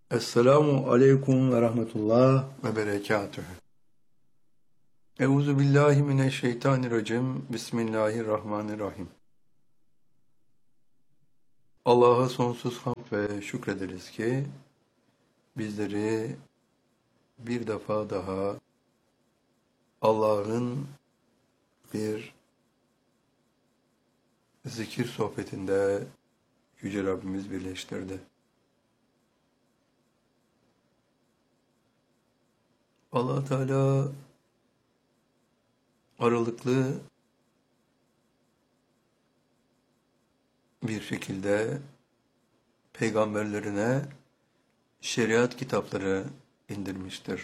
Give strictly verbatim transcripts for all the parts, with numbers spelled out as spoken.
Esselamu aleyküm ve rahmetullah ve berekatühü. Euzu billahi mineşşeytanirracim. Bismillahirrahmanirrahim. Allah'a sonsuz hamd ve şükrederiz ki bizleri bir defa daha Allah'ın bir zikir sohbetinde Yüce Rabbimiz birleştirdi. Allah Teala aralıklı bir şekilde peygamberlerine şeriat kitapları indirmiştir.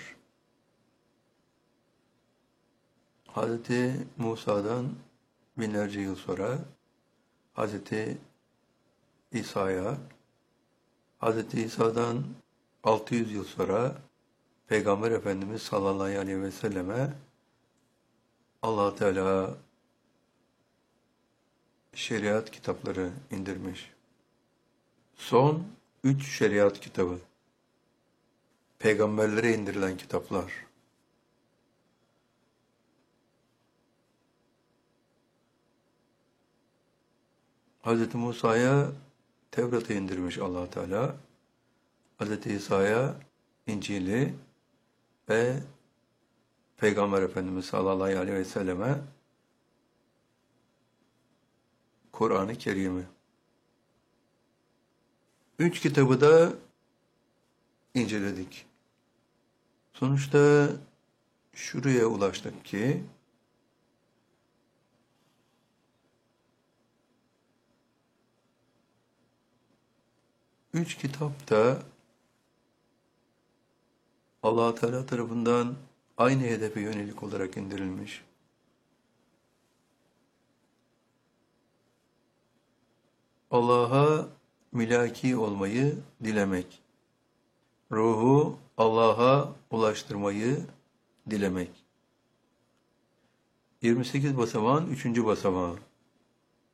Hazreti Musa'dan binlerce yıl sonra Hazreti İsa'ya, Hazreti İsa'dan altı yüz yıl sonra Peygamber Efendimiz sallallahu aleyhi ve selleme Allah Teala şeriat kitapları indirmiş. Son üç şeriat kitabı, peygamberlere indirilen kitaplar. Hazreti Musa'ya Tevrat'ı indirmiş Allah Teala. Hazreti İsa'ya İncil'i ve Peygamber Efendimiz sallallahu aleyhi ve selleme Kur'an-ı Kerim'i. Üç kitabı da inceledik. Sonuçta şuraya ulaştık ki üç kitap da Allah Teala tarafından aynı hedefe yönelik olarak indirilmiş. Allah'a milaki olmayı dilemek. Ruhu Allah'a ulaştırmayı dilemek. yirmi sekiz basamağın üçüncü basamağı.